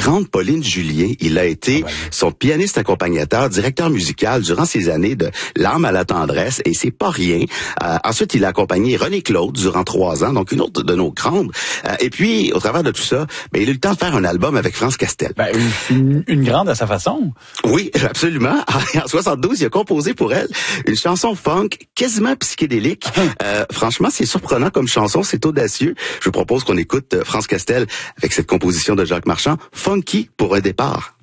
grande Pauline Julien. Il a été son pianiste accompagnateur, directeur musical durant ses années de L'âme à la tendresse, et c'est pas rien. Ensuite, il a accompagné René Claude durant 3 ans, donc une autre de nos grandes. Et puis, au travers de tout ça, il a eu le temps de faire un album avec France Castel. Une grande à sa façon. Oui, absolument. En 72, il a composé pour elle une chanson funk quasiment psychédélique. Franchement, c'est surprenant comme chanson, c'est audacieux. Je vous propose qu'on écoute France Castel avec cette composition de Jacques Marchand, Funky pour un départ.